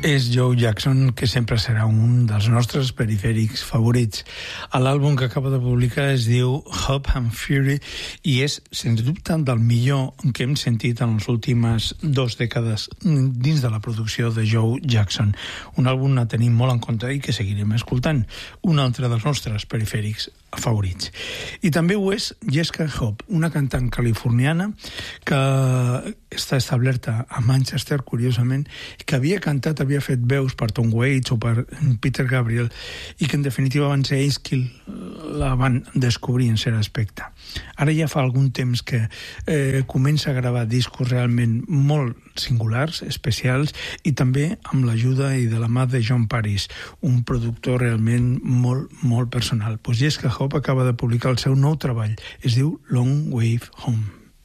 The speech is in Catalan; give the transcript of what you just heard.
És Joe Jackson, que sempre serà un dels nostres perifèrics favorits. L'àlbum que acaba de publicar es diu Hope and Fury i és, sens dubte, del millor que hem sentit en les últimes 2 dècades dins de la producció de Joe Jackson. Un àlbum a tenir molt en compte i que seguirem escoltant. Un altre dels nostres perifèrics favorits. I també ho és Jessica Hope, una cantant californiana que està establerta a Manchester, curiosament, que havia havia fet veus per Tom Waits o per Peter Gabriel i que en definitiva van ser ells qui la van descobrir en cert aspecte. Ara ja fa algun temps que comença a gravar discos realment molt singulars, especials, i també amb l'ajuda i de la mà de John Paris, un productor realment molt, molt personal. Jessica Hope acaba de publicar el seu nou treball, es diu Long Way Home.